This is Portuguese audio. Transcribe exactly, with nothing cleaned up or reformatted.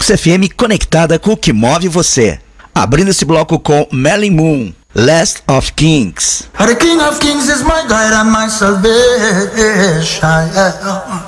Mix F M conectada com o que move você. Abrindo esse bloco com Marilyn Moon, Last of Kings. The King of Kings is my guide and my salvation.